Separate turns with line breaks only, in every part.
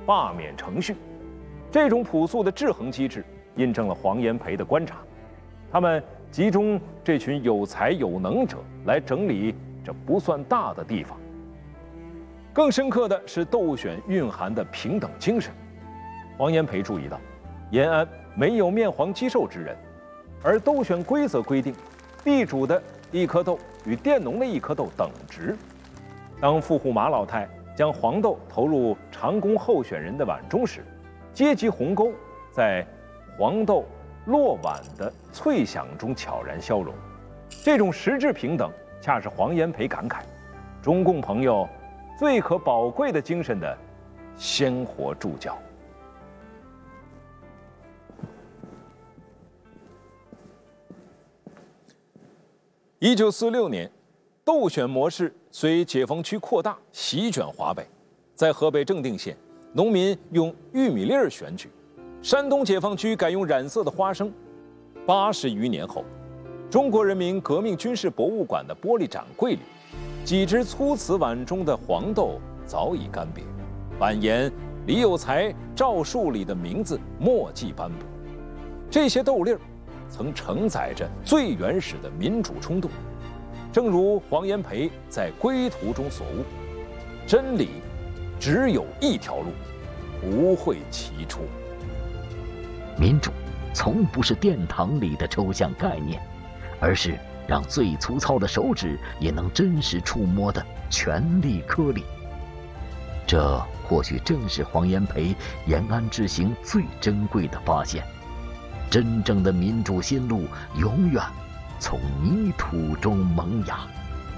罢免程序。这种朴素的制衡机制印证了黄炎培的观察，他们集中这群有才有能者来整理这不算大的地方。更深刻的是斗选蕴含的平等精神。黄炎培注意到，延安没有面黄肌瘦之人，而斗选规则规定，地主的一颗豆与佃农的一颗豆等值。当富户马老太将黄豆投入长工候选人的碗中时，阶级鸿沟在黄豆落碗的脆响中悄然消融。这种实质平等，恰是黄炎培感慨中共朋友最可宝贵的精神的鲜活注脚。1946年，斗选模式随解放区扩大，席卷华北。在河北正定县，农民用玉米粒儿选举；山东解放区改用染色的花生。80余年后，中国人民革命军事博物馆的玻璃展柜里，几只粗瓷碗中的黄豆早已干瘪，板沿李有才、赵树理的名字墨迹斑驳。这些豆粒儿曾承载着最原始的民主冲动，正如黄炎培在归途中所悟：真理只有一条路，不会其出。
民主从不是殿堂里的抽象概念，而是让最粗糙的手指也能真实触摸的权力颗粒。这或许正是黄炎培延安之行最珍贵的发现。真正的民主新路永远从泥土中萌芽。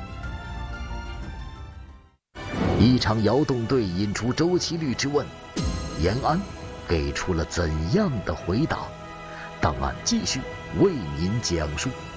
一场窑洞队引出周其律之问，延安给出了怎样的回答？档案继续为您讲述。